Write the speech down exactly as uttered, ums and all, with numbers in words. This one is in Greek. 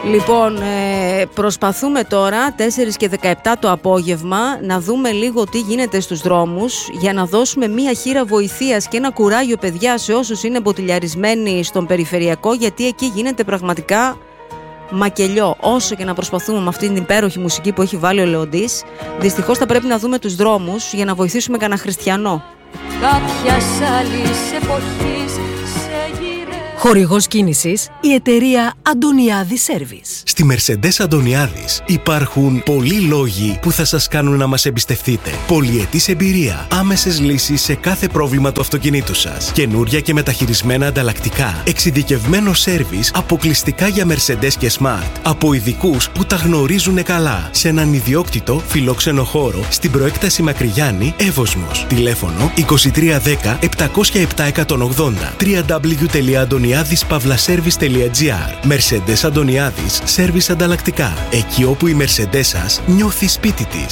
Λοιπόν, ε, προσπαθούμε τώρα τέσσερις και δεκαεπτά το απόγευμα να δούμε λίγο τι γίνεται στους δρόμους για να δώσουμε μία χείρα βοηθείας και ένα κουράγιο, παιδιά, σε όσους είναι μποτιλιαρισμένοι στον περιφερειακό, γιατί εκεί γίνεται πραγματικά μακελιό. Όσο και να προσπαθούμε με αυτή την υπέροχη μουσική που έχει βάλει ο Λεοντής, δυστυχώς θα πρέπει να δούμε τους δρόμους για να βοηθήσουμε κανένα χριστιανό. Κάποιας άλλης εποχής σε γυρεύει. Χορηγός κίνησης η εταιρεία Αντωνιάδη Service. Στη Mercedes Αντωνιάδης υπάρχουν πολλοί λόγοι που θα σας κάνουν να μας εμπιστευτείτε. Πολυετής εμπειρία, άμεσες λύσεις σε κάθε πρόβλημα του αυτοκινήτου σας, καινούρια και μεταχειρισμένα ανταλλακτικά, εξειδικευμένο σέρβις αποκλειστικά για Mercedes και Smart, από ειδικούς που τα γνωρίζουν καλά, σε έναν ιδιόκτητο φιλόξενο χώρο στην προέκταση Μακρυγιάννη, Εύωσμος. Τηλέφωνο είκοσι τρία δέκα επτακόσια επτά εκατόν ογδόντα. double-u double-u double-u τελεία αντωνιάδης παύλα σέρβις τελεία τζι άρ. Mercedes Αντωνιάδης, σέρβις ανταλλακτικά. Εκεί όπου η Mercedes σας νιώθει σπίτι της.